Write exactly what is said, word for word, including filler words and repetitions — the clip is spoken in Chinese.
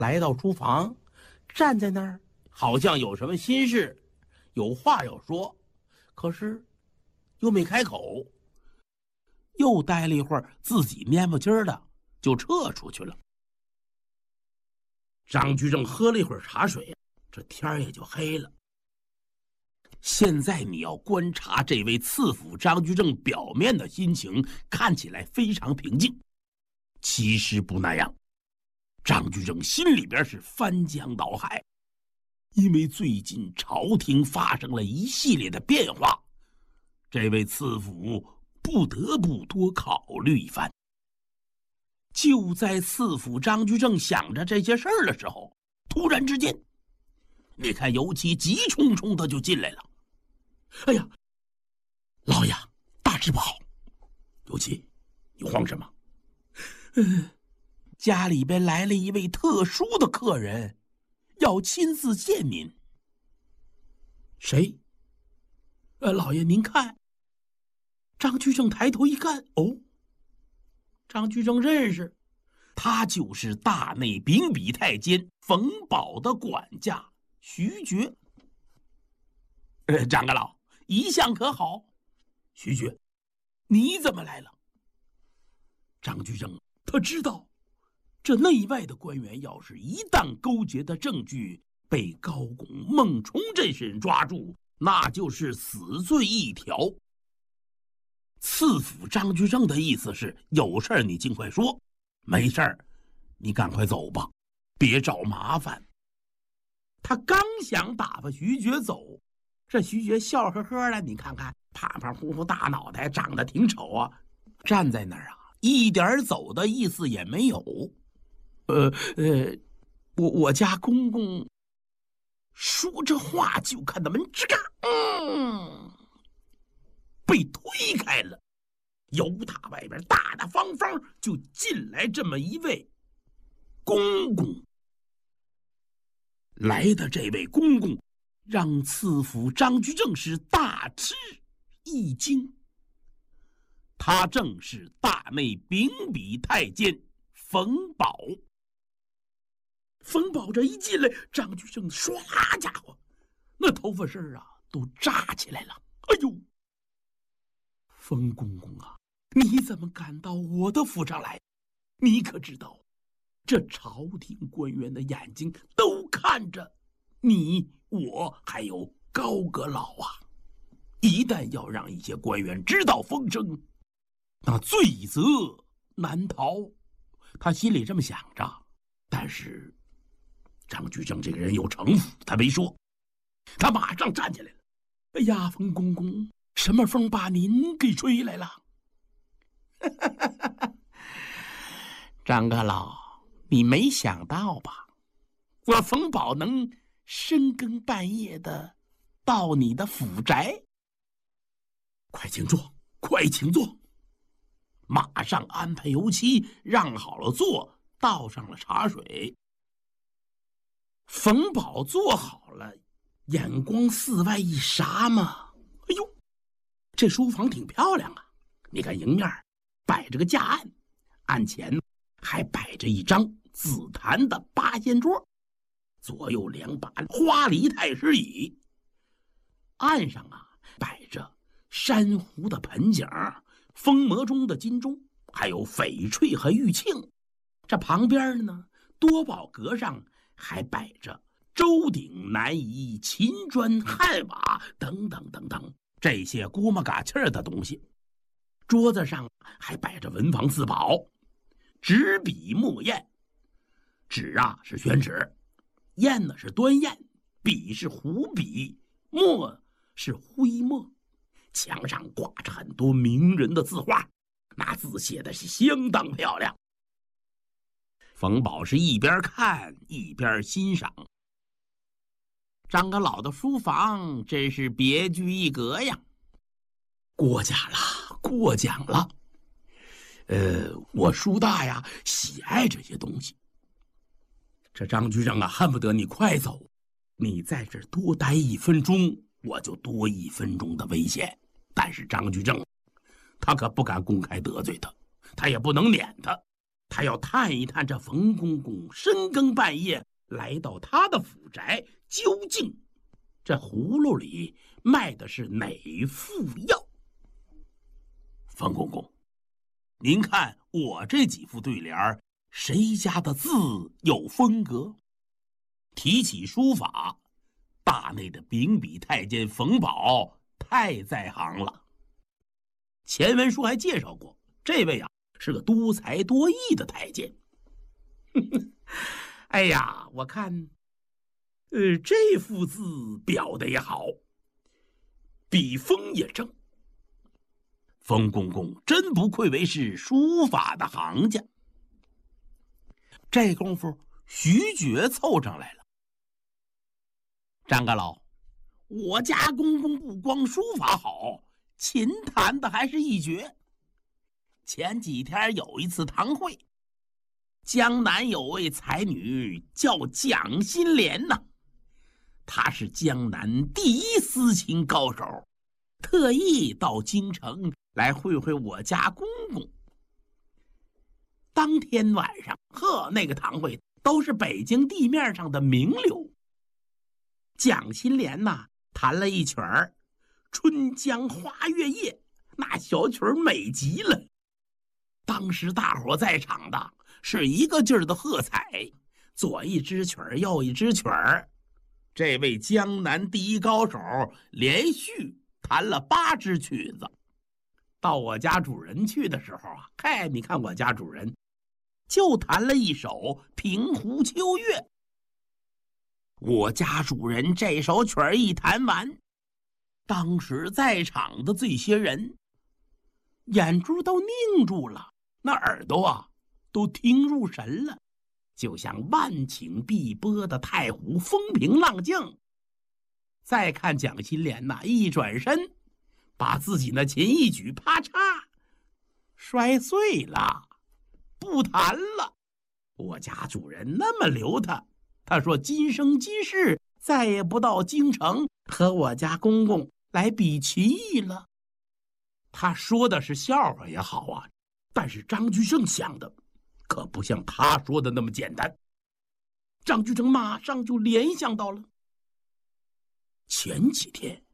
来到书房，站在那儿，好像有什么心事，有话要说，可是又没开口。又待了一会儿，自己蔫不唧的就撤出去了。张居正喝了一会儿茶水，这天也就黑了。现在你要观察这位刺府张居正表面的心情，看起来非常平静，其实不那样。张居正心里边是翻江倒海，因为最近朝廷发生了一系列的变化，这位刺府不得不多考虑一番。就在刺府张居正想着这些事儿的时候，突然之间，你看尤其急冲冲的就进来了。哎呀，老爷，大事不好！尤其，你慌什么？嗯，家里边来了一位特殊的客人，要亲自见您。谁？呃，老爷您看。张居正抬头一看，哦，张居正认识，他就是大内秉笔太监冯保的管家徐觉。呃，张阁老，一向可好？徐觉，你怎么来了？张居正他知道，这内外的官员要是一旦勾结的证据被高拱、孟冲这些人抓住，那就是死罪一条。刺府张居正的意思是，有事儿你尽快说，没事儿你赶快走吧，别找麻烦。他刚想打发徐觉走，这徐觉笑呵呵的，你看看胖胖乎乎大脑袋，长得挺丑啊，站在那儿啊，一点走的意思也没有。呃呃，我我家公公说这话，就看到门吱嘎，嗯，被推开了，由他外边大大方方就进来这么一位公公。来的这位公公让刺府张居正是大吃一惊，他正是大内秉笔太监冯保。冯保这一进来，张居正唰家伙，那头发丝啊都扎起来了。哎呦，冯公公啊，你怎么敢到我的府上来？你可知道，这朝廷官员的眼睛都看着你我还有高阁老啊！一旦要让一些官员知道风声，那罪责难逃。他心里这么想着，但是张居正这个人有城府，他没说，他马上站起来了。哎呀，冯公公，什么风把您给吹来了？张阁老，你没想到吧？我冯保能深更半夜的到你的府宅。快请坐，快请坐。马上安排油漆，让好了座，倒上了茶水。冯保坐好了，眼光四外一眨嘛，哎呦，这书房挺漂亮啊！你看迎面摆着个架案，案前还摆着一张紫檀的八仙桌，左右两把花梨太师椅，案上啊摆着珊瑚的盆景、风魔中的金钟，还有翡翠和玉磬。这旁边呢，多宝阁上还摆着周鼎、南夷、秦砖、汉瓦等等等等这些估摸嘎气儿的东西。桌子上还摆着文房四宝，纸笔墨砚。纸啊是宣纸，砚呢是端砚，笔是湖笔，墨是徽墨。墙上挂着很多名人的字画，那字写的是相当漂亮。冯保是一边看一边欣赏。张阁老的书房真是别具一格呀，过奖了，过奖了。呃，我书大呀，喜爱这些东西。这张居正啊，恨不得你快走，你在这多待一分钟，我就多一分钟的危险。但是张居正，他可不敢公开得罪他，他也不能撵他， 他要探一探这冯公公深更半夜来到他的府宅，究竟这葫芦里卖的是哪副药？冯公公，您看我这几副对联，谁家的字有风格？提起书法，大内的秉笔太监冯保太在行了。前文书还介绍过，这位啊是个多才多艺的太监。哎呀，我看，呃，这幅字表的也好，笔锋也正。冯公公真不愧为是书法的行家。这功夫，徐觉凑上来了。张阁老，我家公公不光书法好，琴弹的还是一绝。前几天有一次堂会，江南有位才女叫蒋心莲呐，她是江南第一丝琴高手，特意到京城来会会我家公公。当天晚上，呵，那个堂会都是北京地面上的名流。蒋心莲呐，弹了一曲儿《春江花月夜》，那小曲儿美极了。当时大伙在场的是一个劲儿的喝彩，左一支曲儿，右一支曲儿。这位江南第一高手连续弹了八支曲子。到我家主人去的时候啊，嗨，你看我家主人就弹了一首《平湖秋月》。我家主人这首曲儿一弹完，当时在场的这些人眼珠都凝住了，那耳朵啊都听入神了，就像万顷碧波的太湖风平浪静。再看蒋心莲呐，一转身把自己那琴一举，啪嚓摔碎了，不弹了。我家主人那么留他，他说今生今世再也不到京城和我家公公来比棋艺了。他说的是笑话也好啊，但是张居正想的可不像他说的那么简单。张居正马上就联想到了前几天